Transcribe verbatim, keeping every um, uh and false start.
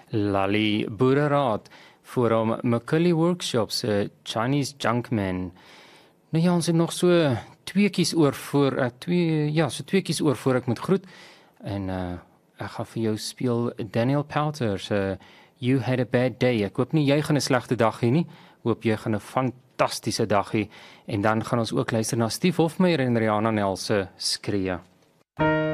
Lali Boereraad voor Macaulay Workshops, uh, Chinese Junkman. Nou ja, ons het nog so twee kies oor voor uh, twee ja, so twee kies oor voor ek moet groet. En uh, ek gaan vir jou speel Daniel Powter se uh, You Had a Bad Day. Ek hoop nie jy gaan 'n slegte dag hê nie. Hoop jy gaan 'n fantastiese dag hê. En dan gaan ons ook luister na Steve Hofmeyer en Rihanna Nel se Skree.